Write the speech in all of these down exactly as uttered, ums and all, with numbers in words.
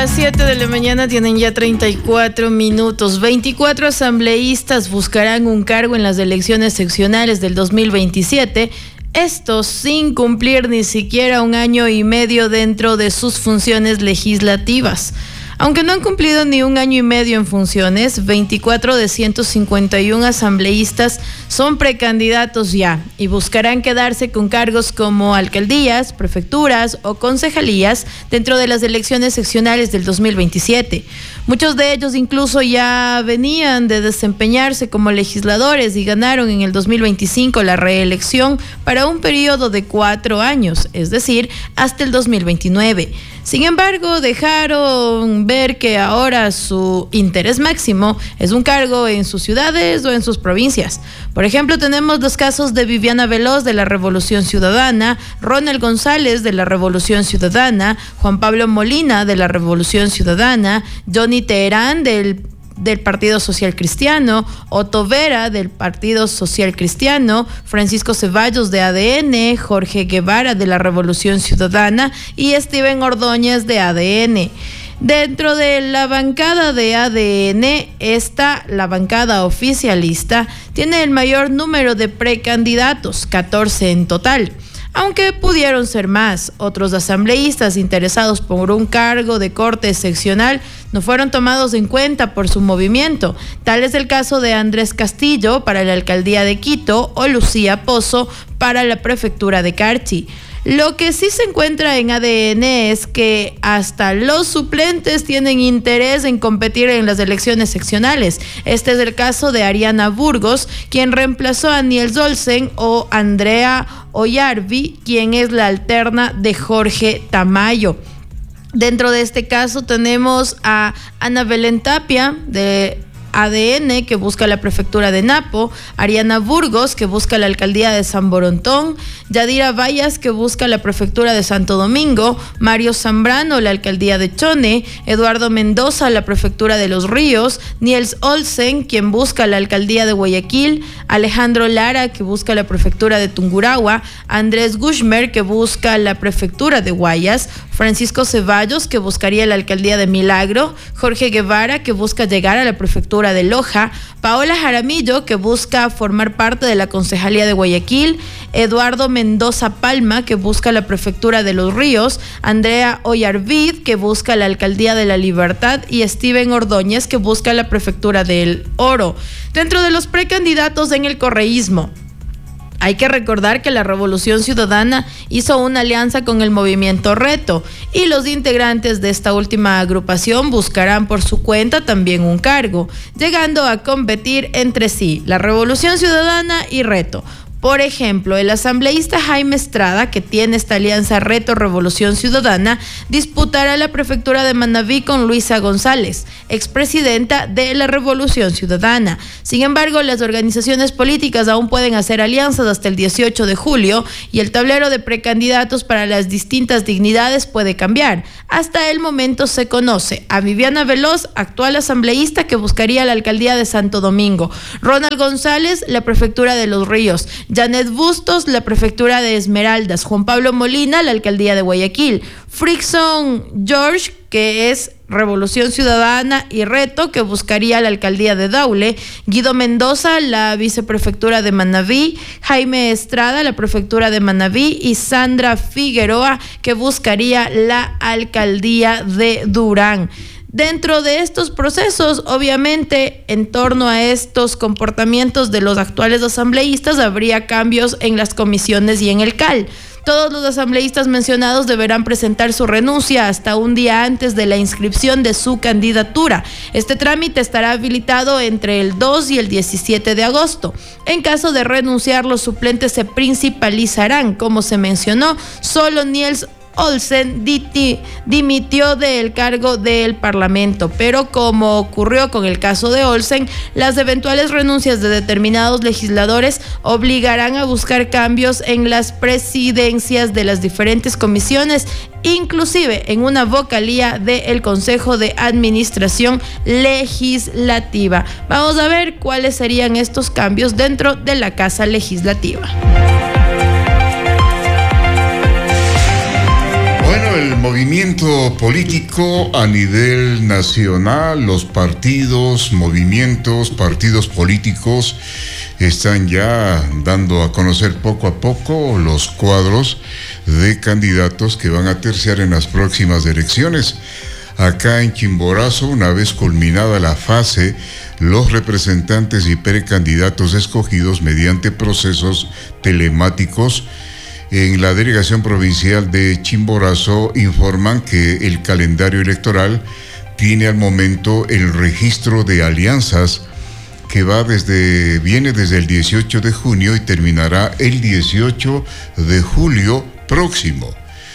las siete de la mañana tienen ya treinta y cuatro minutos. veinticuatro asambleístas buscarán un cargo en las elecciones seccionales del dos mil veintisiete. Esto sin cumplir ni siquiera un año y medio dentro de sus funciones legislativas. Aunque no han cumplido ni un año y medio en funciones, veinticuatro de ciento cincuenta y uno asambleístas son precandidatos ya y buscarán quedarse con cargos como alcaldías, prefecturas o concejalías dentro de las elecciones seccionales del dos mil veintisiete. Muchos de ellos incluso ya venían de desempeñarse como legisladores y ganaron en el dos mil veinticinco la reelección para un periodo de cuatro años, es decir, hasta el dos mil veintinueve. Sin embargo, dejaron ver que ahora su interés máximo es un cargo en sus ciudades o en sus provincias. Por ejemplo, tenemos los casos de Viviana Veloz de la Revolución Ciudadana, Ronald González de la Revolución Ciudadana, Juan Pablo Molina de la Revolución Ciudadana, Johnny Teherán del del Partido Social Cristiano, Otto Vera del Partido Social Cristiano, Francisco Ceballos de A D N, Jorge Guevara de la Revolución Ciudadana y Steven Ordóñez de A D N. Dentro de la bancada de A D N, esta, la bancada oficialista, tiene el mayor número de precandidatos, catorce en total. Aunque pudieron ser más, otros asambleístas interesados por un cargo de corte seccional no fueron tomados en cuenta por su movimiento. Tal es el caso de Andrés Castillo para la alcaldía de Quito o Lucía Pozo para la prefectura de Carchi. Lo que sí se encuentra en A D N es que hasta los suplentes tienen interés en competir en las elecciones seccionales. Este es el caso de Ariana Burgos, quien reemplazó a Niels Olsen, o Andrea Oyarvi, quien es la alterna de Jorge Tamayo. Dentro de este caso tenemos a Ana Belén Tapia de A D N, que busca la prefectura de Napo, Ariana Burgos, que busca la alcaldía de San Borondón, Yadira Vallas, que busca la prefectura de Santo Domingo, Mario Zambrano, la alcaldía de Chone, Eduardo Mendoza, la prefectura de Los Ríos, Niels Olsen, quien busca la alcaldía de Guayaquil, Alejandro Lara, que busca la prefectura de Tungurahua, Andrés Gushmer, que busca la prefectura de Guayas, Francisco Ceballos, que buscaría la alcaldía de Milagro, Jorge Guevara, que busca llegar a la prefectura de Loja, Paola Jaramillo, que busca formar parte de la concejalía de Guayaquil, Eduardo Mendoza Palma, que busca la prefectura de Los Ríos, Andrea Oyarvid, que busca la alcaldía de La Libertad, y Steven Ordóñez, que busca la prefectura del Oro. Dentro de los precandidatos en el correísmo, hay que recordar que la Revolución Ciudadana hizo una alianza con el Movimiento Reto y los integrantes de esta última agrupación buscarán por su cuenta también un cargo, llegando a competir entre sí la Revolución Ciudadana y Reto. Por ejemplo, el asambleísta Jaime Estrada, que tiene esta alianza Reto Revolución Ciudadana, disputará la prefectura de Manabí con Luisa González, expresidenta de la Revolución Ciudadana. Sin embargo, las organizaciones políticas aún pueden hacer alianzas hasta el dieciocho de julio y el tablero de precandidatos para las distintas dignidades puede cambiar. Hasta el momento se conoce a Viviana Veloz, actual asambleísta, que buscaría la alcaldía de Santo Domingo, Ronald González, la prefectura de Los Ríos, Janet Bustos, la prefectura de Esmeraldas, Juan Pablo Molina, la alcaldía de Guayaquil, Frickson George, que es Revolución Ciudadana y Reto, que buscaría la alcaldía de Daule, Guido Mendoza, la viceprefectura de Manabí, Jaime Estrada, la prefectura de Manabí, y Sandra Figueroa, que buscaría la alcaldía de Durán. Dentro de estos procesos, obviamente, en torno a estos comportamientos de los actuales asambleístas, habría cambios en las comisiones y en el C A L. Todos los asambleístas mencionados deberán presentar su renuncia hasta un día antes de la inscripción de su candidatura. Este trámite estará habilitado entre el dos y el diecisiete de agosto. En caso de renunciar, los suplentes se principalizarán. Como se mencionó, solo Niels Olsen dimitió del cargo del Parlamento, pero como ocurrió con el caso de Olsen, las eventuales renuncias de determinados legisladores obligarán a buscar cambios en las presidencias de las diferentes comisiones, inclusive en una vocalía del Consejo de Administración Legislativa. Vamos a ver cuáles serían estos cambios dentro de la Casa Legislativa. Bueno, el movimiento político a nivel nacional, los partidos, movimientos, partidos políticos están ya dando a conocer poco a poco los cuadros de candidatos que van a terciar en las próximas elecciones. Acá en Chimborazo, una vez culminada la fase, los representantes y precandidatos escogidos mediante procesos telemáticos en la delegación provincial de Chimborazo informan que el calendario electoral tiene al momento el registro de alianzas que va desde, viene desde el dieciocho de junio y terminará el dieciocho de julio próximo.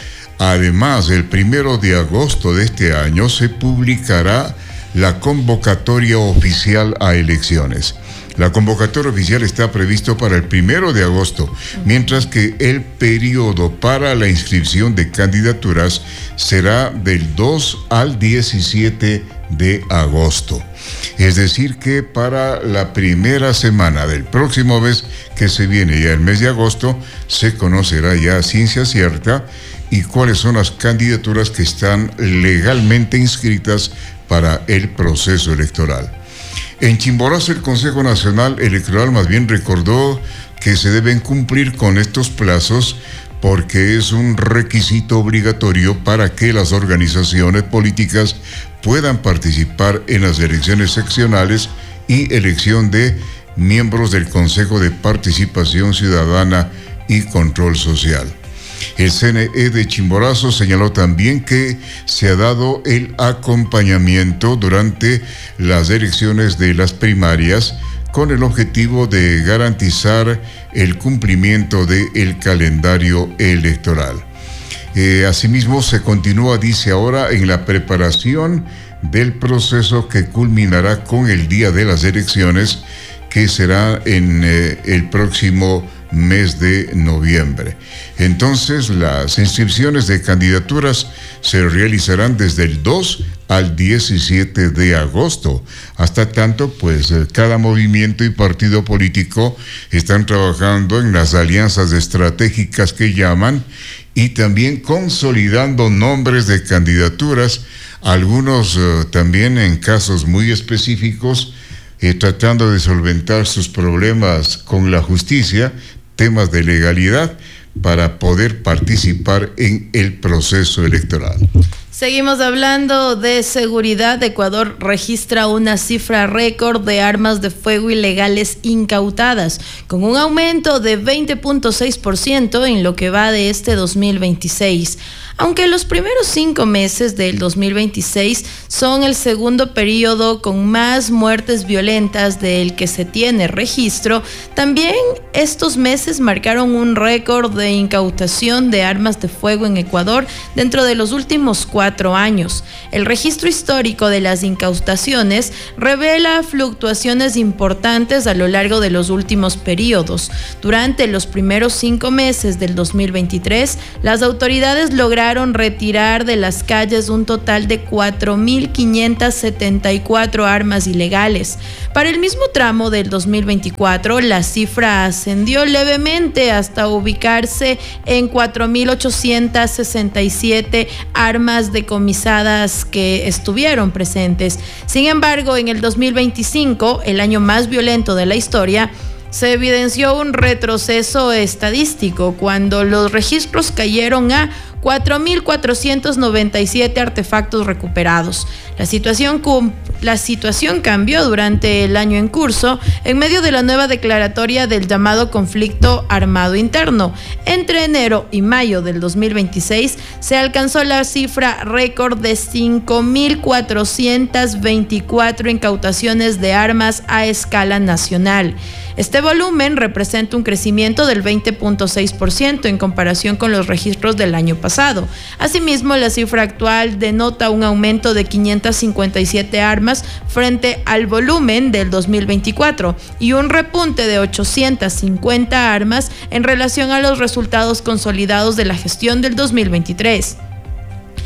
Además, el primero de agosto de este año se publicará la convocatoria oficial a elecciones. La convocatoria oficial está previsto para el primero de agosto, mientras que el periodo para la inscripción de candidaturas será del dos al diecisiete de agosto. Es decir que para la primera semana del próximo mes que se viene, ya el mes de agosto, se conocerá ya a ciencia cierta y cuáles son las candidaturas que están legalmente inscritas para el proceso electoral. En Chimborazo, el Consejo Nacional Electoral más bien recordó que se deben cumplir con estos plazos porque es un requisito obligatorio para que las organizaciones políticas puedan participar en las elecciones seccionales y elección de miembros del Consejo de Participación Ciudadana y Control Social. El C N E de Chimborazo señaló también que se ha dado el acompañamiento durante las elecciones de las primarias con el objetivo de garantizar el cumplimiento del calendario electoral. Eh, asimismo, se continúa, dice ahora, en la preparación del proceso que culminará con el día de las elecciones, que será en eh, el próximo mes de noviembre. Entonces, las inscripciones de candidaturas se realizarán desde el dos al diecisiete de agosto. Hasta tanto, pues, cada movimiento y partido político están trabajando en las alianzas estratégicas que llaman y también consolidando nombres de candidaturas, algunos uh, también en casos muy específicos, eh, tratando de solventar sus problemas con la justicia, temas de legalidad, para poder participar en el proceso electoral. Seguimos hablando de seguridad. Ecuador registra una cifra récord de armas de fuego ilegales incautadas, con un aumento de veinte punto seis por ciento en lo que va de este dos mil veintiséis. Aunque los primeros cinco meses del dos mil veintiséis son el segundo periodo con más muertes violentas del que se tiene registro, también estos meses marcaron un récord de incautación de armas de fuego en Ecuador dentro de los últimos cuatro años. El registro histórico de las incautaciones revela fluctuaciones importantes a lo largo de los últimos periodos. Durante los primeros cinco meses del dos mil veintitrés, las autoridades lograron retirar de las calles un total de cuatro mil quinientas setenta y cuatro armas ilegales. Para el mismo tramo del dos mil veinticuatro, la cifra ascendió levemente hasta ubicarse en cuatro mil ochocientas sesenta y siete armas decomisadas que estuvieron presentes. Sin embargo, en el dos mil veinticinco, el año más violento de la historia, se evidenció un retroceso estadístico cuando los registros cayeron a cuatro mil cuatrocientos noventa y siete artefactos recuperados. La situación, la situación cambió durante el año en curso en medio de la nueva declaratoria del llamado conflicto armado interno. Entre enero y mayo del dos mil veintiséis se alcanzó la cifra récord de cinco mil cuatrocientas veinticuatro incautaciones de armas a escala nacional. Este volumen representa un crecimiento del veinte punto seis por ciento en comparación con los registros del año pasado. Asimismo, la cifra actual denota un aumento de quinientas cincuenta y siete armas frente al volumen del dos mil veinticuatro y un repunte de ochocientas cincuenta armas en relación a los resultados consolidados de la gestión del dos mil veintitrés.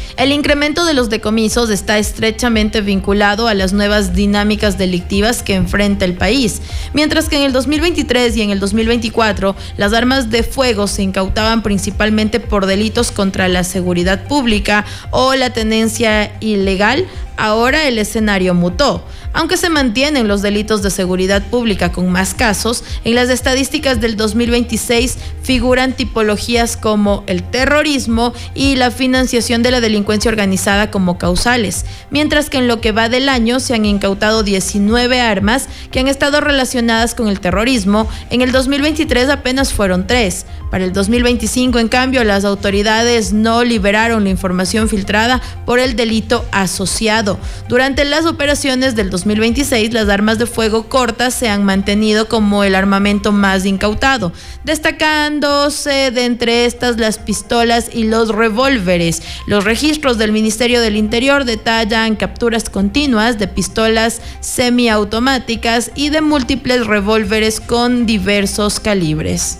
El incremento de los decomisos está estrechamente vinculado a las nuevas dinámicas delictivas que enfrenta el país, mientras que en el dos mil veintitrés y en el dos mil veinticuatro las armas de fuego se incautaban principalmente por delitos contra la seguridad pública o la tenencia ilegal. Ahora el escenario mutó. Aunque se mantienen los delitos de seguridad pública con más casos, en las estadísticas del dos mil veintiséis figuran tipologías como el terrorismo y la financiación de la delincuencia organizada como causales, mientras que en lo que va del año se han incautado diecinueve armas que han estado relacionadas con el terrorismo. En el dos mil veintitrés apenas fueron tres. Para el dos mil veinticinco, en cambio, las autoridades no liberaron la información filtrada por el delito asociado. Durante las operaciones del dos mil veintiséis, las armas de fuego cortas se han mantenido como el armamento más incautado, destacándose de entre estas las pistolas y los revólveres. Los registros del Ministerio del Interior detallan capturas continuas de pistolas semiautomáticas y de múltiples revólveres con diversos calibres.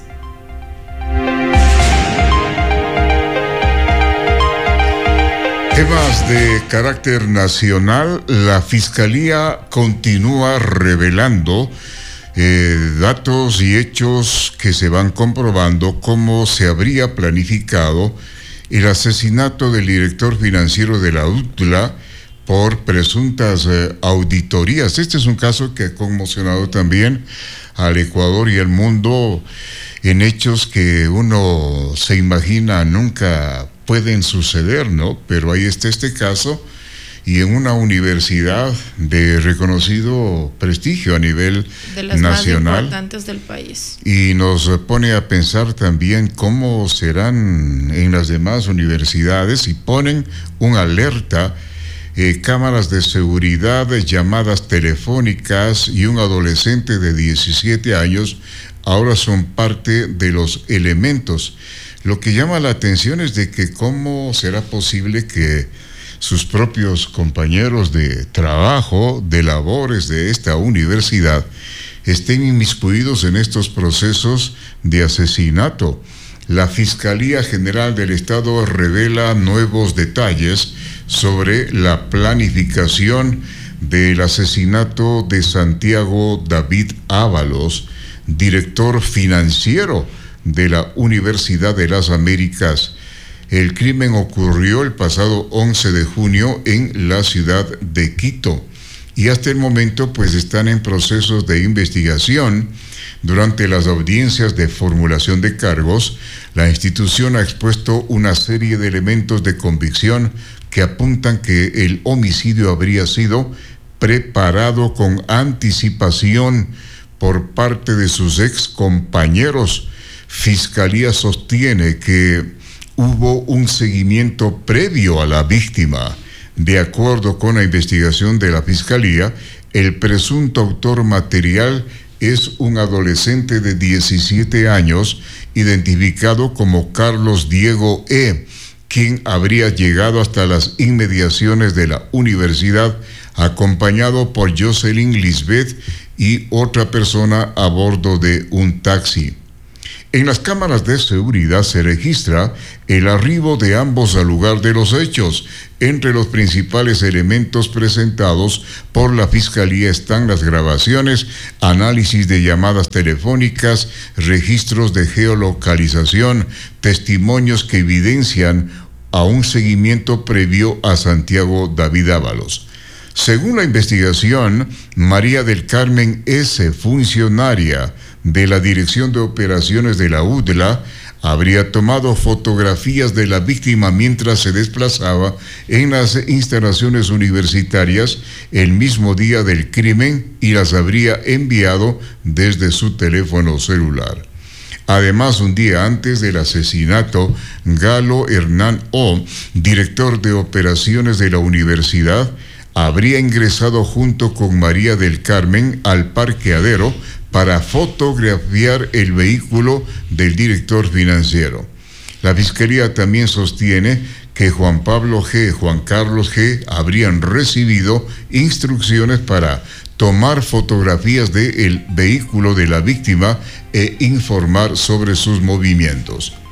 Temas de carácter nacional, la Fiscalía continúa revelando eh, datos y hechos que se van comprobando cómo se habría planificado el asesinato del director financiero de la U T L A por presuntas eh, auditorías. Este es un caso que ha conmocionado también al Ecuador y al mundo en hechos que uno se imagina nunca pueden suceder, ¿no? Pero ahí está este caso y en una universidad de reconocido prestigio a nivel de las nacional, más importantes del país. Y nos pone a pensar también cómo serán en las demás universidades y ponen una alerta, eh, cámaras de seguridad, llamadas telefónicas y un adolescente de diecisiete años ahora son parte de los elementos. Lo que llama la atención es de que cómo será posible que sus propios compañeros de trabajo, de labores de esta universidad, estén inmiscuidos en estos procesos de asesinato. La Fiscalía General del Estado revela nuevos detalles sobre la planificación del asesinato de Santiago David Ábalos, director financiero de la Universidad de las Américas. El crimen ocurrió el pasado once de junio en la ciudad de Quito y hasta el momento pues están en procesos de investigación. Durante las audiencias de formulación de cargos, la institución ha expuesto una serie de elementos de convicción que apuntan que el homicidio habría sido preparado con anticipación por parte de sus ex compañeros. Fiscalía sostiene que hubo un seguimiento previo a la víctima. De acuerdo con la investigación de la Fiscalía, el presunto autor material es un adolescente de diecisiete años, identificado como Carlos Diego E., quien habría llegado hasta las inmediaciones de la universidad, acompañado por Jocelyn Lisbeth y otra persona a bordo de un taxi. En las cámaras de seguridad se registra el arribo de ambos al lugar de los hechos. Entre los principales elementos presentados por la Fiscalía están las grabaciones, análisis de llamadas telefónicas, registros de geolocalización, testimonios que evidencian a un seguimiento previo a Santiago David Ábalos. Según la investigación, María del Carmen S., funcionaria de la Dirección de Operaciones de la U T L A, habría tomado fotografías de la víctima mientras se desplazaba en las instalaciones universitarias el mismo día del crimen y las habría enviado desde su teléfono celular. Además, un día antes del asesinato, Galo Hernán O., director de operaciones de la universidad, habría ingresado junto con María del Carmen al parqueadero para fotografiar el vehículo del director financiero. La Fiscalía también sostiene que Juan Pablo G., Juan Carlos G. habrían recibido instrucciones para tomar fotografías del vehículo de la víctima e informar sobre sus movimientos.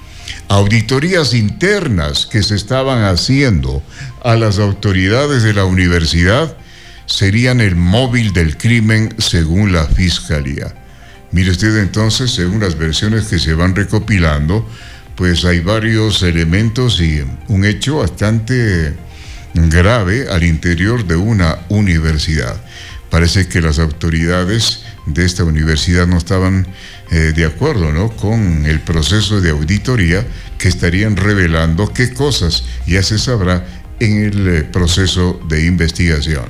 auditorías internas que se estaban haciendo a las autoridades de la universidad serían el móvil del crimen según la Fiscalía. Mire usted entonces, según las versiones que se van recopilando, pues hay varios elementos y un hecho bastante grave al interior de una universidad. Parece que las autoridades de esta universidad no estaban eh, de acuerdo, ¿no?, con el proceso de auditoría, que estarían revelando qué cosas ya se sabrá en el eh, proceso de investigación.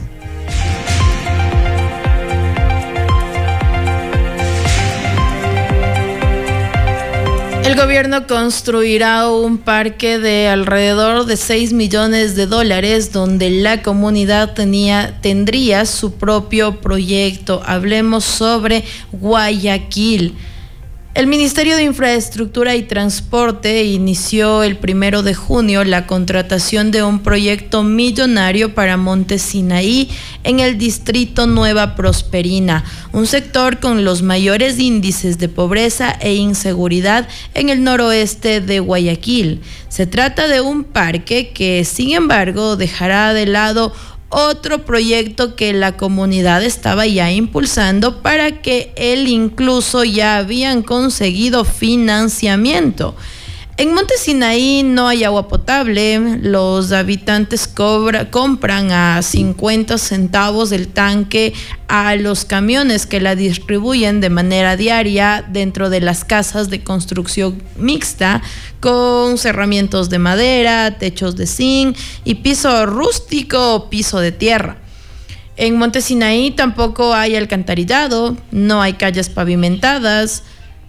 El gobierno construirá un parque de alrededor de seis millones de dólares donde la comunidad tenía, tendría su propio proyecto. Hablemos sobre Guayaquil. El Ministerio de Infraestructura y Transporte inició el primero de junio la contratación de un proyecto millonario para Monte Sinaí en el distrito Nueva Prosperina, un sector con los mayores índices de pobreza e inseguridad en el noroeste de Guayaquil. Se trata de un parque que, sin embargo, dejará de lado otro proyecto que la comunidad estaba ya impulsando, para que él incluso ya habían conseguido financiamiento. En Monte Sinaí no hay agua potable. Los habitantes cobra, compran a cincuenta centavos el tanque a los camiones que la distribuyen de manera diaria dentro de las casas de construcción mixta, con cerramientos de madera, techos de zinc y piso rústico o piso de tierra. En Monte Sinaí tampoco hay alcantarillado, no hay calles pavimentadas,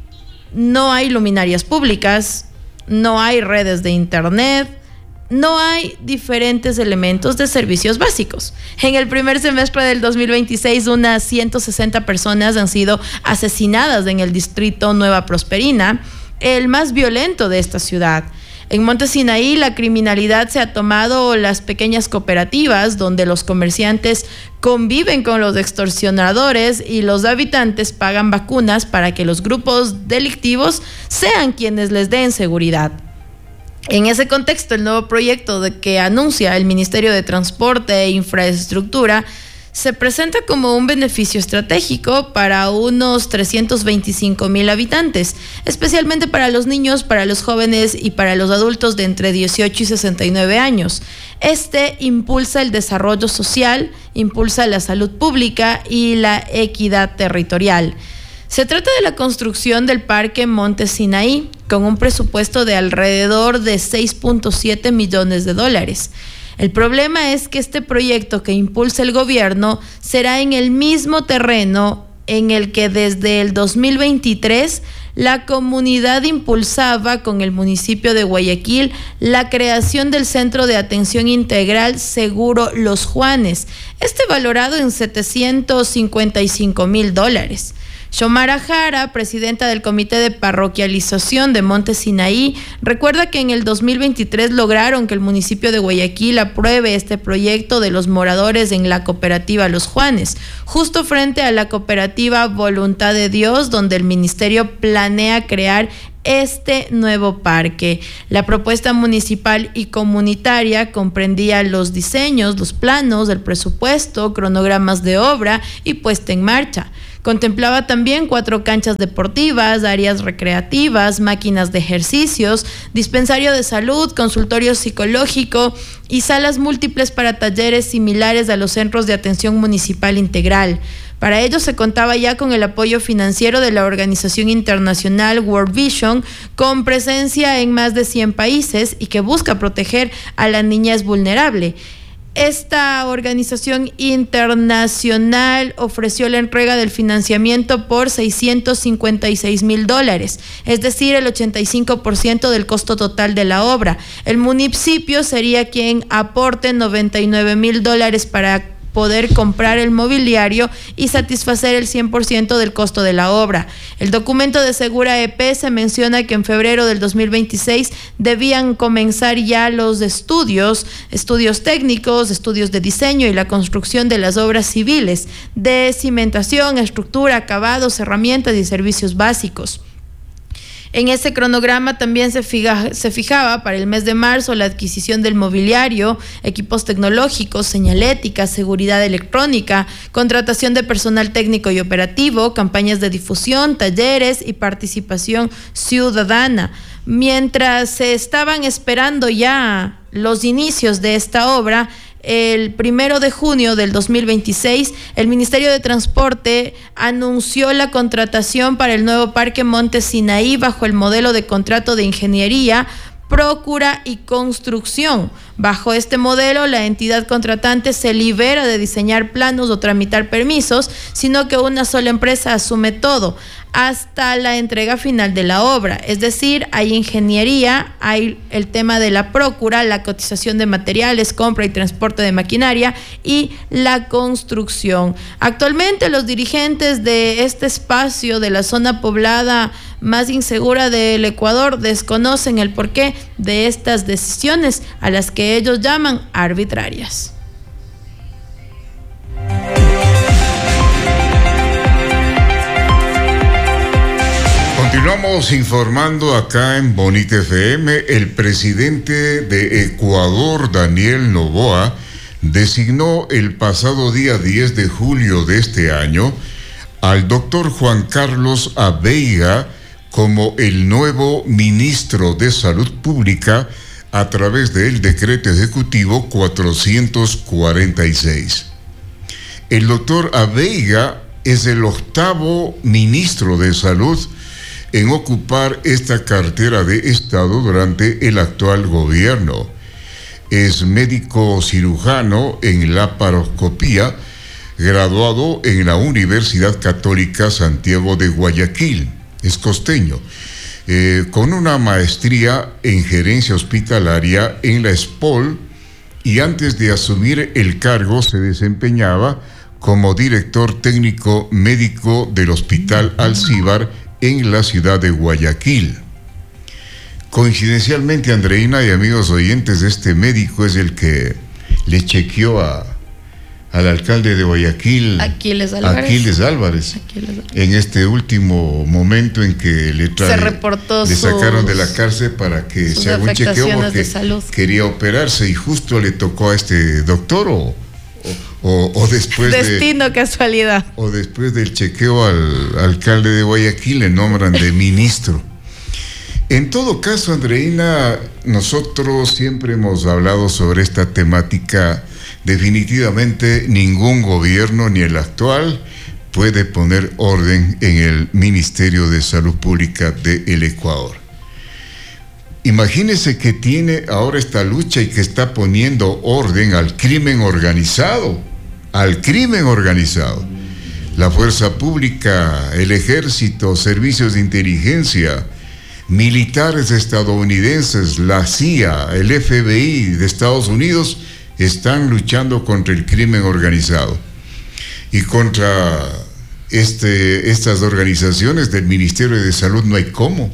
no hay luminarias públicas, no hay redes de internet, no hay diferentes elementos de servicios básicos. En el primer semestre del dos mil veintiséis, unas ciento sesenta personas han sido asesinadas en el distrito Nueva Prosperina, el más violento de esta ciudad. En Monte Sinaí, la criminalidad se ha tomado las pequeñas cooperativas, donde los comerciantes conviven con los extorsionadores y los habitantes pagan vacunas para que los grupos delictivos sean quienes les den seguridad. En ese contexto, el nuevo proyecto de que anuncia el Ministerio de Transporte e Infraestructura se presenta como un beneficio estratégico para unos trescientos veinticinco mil habitantes, especialmente para los niños, para los jóvenes y para los adultos de entre dieciocho y sesenta y nueve años. Este impulsa el desarrollo social, impulsa la salud pública y la equidad territorial. Se trata de la construcción del Parque Monte Sinaí, con un presupuesto de alrededor de seis punto siete millones de dólares. El problema es que este proyecto que impulsa el gobierno será en el mismo terreno en el que desde el dos mil veintitrés la comunidad impulsaba con el municipio de Guayaquil la creación del Centro de Atención Integral Seguro Los Juanes, este valorado en setecientos cincuenta y cinco mil dólares. Xiomara Jara, presidenta del Comité de Parroquialización de Monte Sinaí, recuerda que en el dos mil veintitrés lograron que el municipio de Guayaquil apruebe este proyecto de los moradores en la cooperativa Los Juanes, justo frente a la cooperativa Voluntad de Dios, donde el ministerio planea crear este nuevo parque. La propuesta municipal y comunitaria comprendía los diseños, los planos, el presupuesto, cronogramas de obra y puesta en marcha. Contemplaba también cuatro canchas deportivas, áreas recreativas, máquinas de ejercicios, dispensario de salud, consultorio psicológico y salas múltiples para talleres similares a los centros de atención municipal integral. Para ello se contaba ya con el apoyo financiero de la organización internacional World Vision, con presencia en más de cien países y que busca proteger a la niñez vulnerable. Esta organización internacional ofreció la entrega del financiamiento por seiscientos cincuenta y seis mil dólares, es decir, el ochenta y cinco por ciento del costo total de la obra. El municipio sería quien aporte noventa y nueve mil dólares para poder comprar el mobiliario y satisfacer el cien por ciento del costo de la obra. El documento de Segura E P se menciona que en febrero del dos mil veintiséis debían comenzar ya los estudios, estudios técnicos, estudios de diseño y la construcción de las obras civiles, de cimentación, estructura, acabados, herramientas y servicios básicos. En ese cronograma también se, fija, se fijaba para el mes de marzo la adquisición del mobiliario, equipos tecnológicos, señalética, seguridad electrónica, contratación de personal técnico y operativo, campañas de difusión, talleres y participación ciudadana. Mientras se estaban esperando ya los inicios de esta obra, el primero de junio del dos mil veintiséis, el Ministerio de Transporte anunció la contratación para el nuevo Parque Monte Sinaí bajo el modelo de contrato de ingeniería, Procura y Construcción. Bajo este modelo, la entidad contratante se libera de diseñar planos o tramitar permisos, sino que una sola empresa asume todo, hasta la entrega final de la obra. Es decir, hay ingeniería, hay el tema de la Procura, la cotización de materiales, compra y transporte de maquinaria y la construcción. Actualmente, los dirigentes de este espacio de la zona poblada más insegura del Ecuador desconocen el porqué de estas decisiones, a las que ellos llaman arbitrarias. Continuamos informando acá en Bonita F M. El presidente de Ecuador, Daniel Noboa, designó el pasado día diez de julio de este año al doctor Juan Carlos Abeiga como el nuevo ministro de Salud Pública a través del decreto ejecutivo cuatrocientos cuarenta y seis. El doctor Abeiga es el octavo ministro de Salud en ocupar esta cartera de Estado durante el actual gobierno. Es médico cirujano en laparoscopía, graduado en la Universidad Católica Santiago de Guayaquil. Es costeño, eh, con una maestría en gerencia hospitalaria en la ESPOL, y antes de asumir el cargo se desempeñaba como director técnico médico del Hospital Alcíbar en la ciudad de Guayaquil. Coincidencialmente, Andreina y amigos oyentes, este médico es el que le chequeó a al alcalde de Guayaquil, Aquiles Álvarez, Aquiles Álvarez, Aquiles Álvarez, en este último momento en que le, trae, se reportó le sacaron sus, de la cárcel para que se haga un chequeo porque quería operarse y justo le tocó a este doctor o, o, o, o después destino, de, casualidad, o después del chequeo al, al alcalde de Guayaquil le nombran de ministro. En todo caso, Andreina, nosotros siempre hemos hablado sobre esta temática. Definitivamente ningún gobierno, ni el actual, puede poner orden en el Ministerio de Salud Pública del Ecuador. Imagínese que tiene ahora esta lucha y que está poniendo orden al crimen organizado, al crimen organizado. La fuerza pública, el ejército, servicios de inteligencia, militares estadounidenses, la C I A, el F B I de Estados Unidos, están luchando contra el crimen organizado. Y contra este, estas organizaciones del Ministerio de Salud no hay cómo.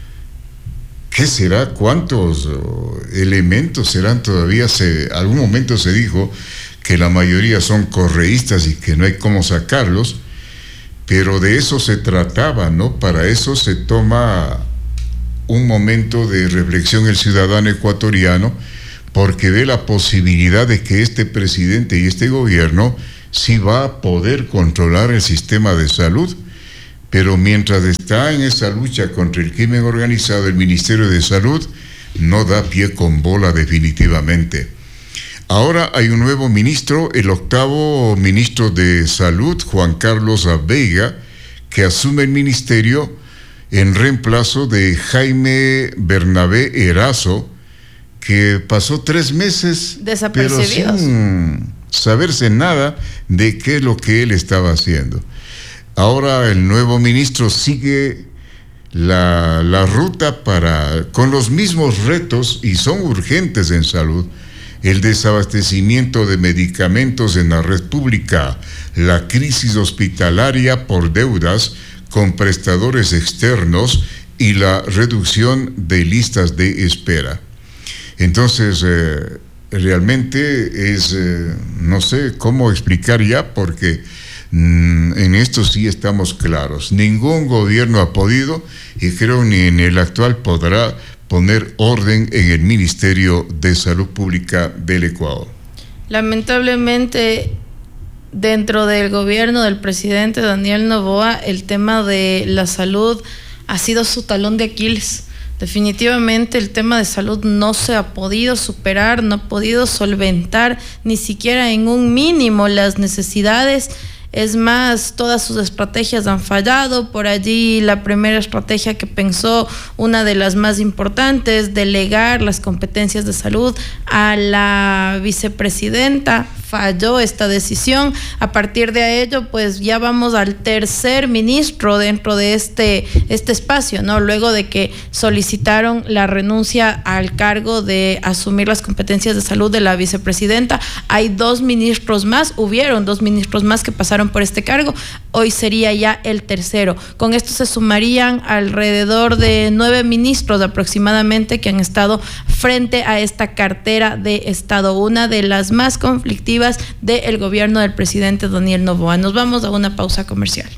¿Qué será? ¿Cuántos oh, elementos serán todavía? Se, algún momento se dijo que la mayoría son correístas y que no hay cómo sacarlos, pero de eso se trataba, ¿no? Para eso se toma un momento de reflexión el ciudadano ecuatoriano, porque ve la posibilidad de que este presidente y este gobierno sí va a poder controlar el sistema de salud, pero mientras está en esa lucha contra el crimen organizado, el Ministerio de Salud no da pie con bola definitivamente. Ahora hay un nuevo ministro, el octavo ministro de Salud, Juan Carlos Abeiga, que asume el ministerio en reemplazo de Jaime Bernabé Erazo, que pasó tres meses pero sin saberse nada de qué es lo que él estaba haciendo. Ahora el nuevo ministro sigue la, la ruta para, con los mismos retos, y son urgentes en salud: el desabastecimiento de medicamentos en la red pública, la crisis hospitalaria por deudas con prestadores externos y la reducción de listas de espera. Entonces, eh, realmente es, eh, no sé cómo explicar ya, porque En esto sí estamos claros. Ningún gobierno ha podido, y creo ni en el actual podrá, poner orden en el Ministerio de Salud Pública del Ecuador. Lamentablemente, dentro del gobierno del presidente Daniel Noboa, el tema de la salud ha sido su talón de Aquiles. Definitivamente el tema de salud no se ha podido superar, no ha podido solventar ni siquiera en un mínimo las necesidades. Es más, todas sus estrategias han fallado. Por allí la primera estrategia que pensó, una de las más importantes, delegar las competencias de salud a la vicepresidenta. Falló esta decisión. A partir de ello, pues ya vamos al tercer ministro dentro de este, este espacio, ¿no? Luego de que solicitaron la renuncia al cargo de asumir las competencias de salud de la vicepresidenta, hay dos ministros más, hubieron dos ministros más que pasaron por este cargo. Hoy sería ya el tercero. Con esto se sumarían alrededor de nueve ministros aproximadamente que han estado frente a esta cartera de Estado, una de las más conflictivas del gobierno del presidente Daniel Noboa. Nos vamos a una pausa comercial.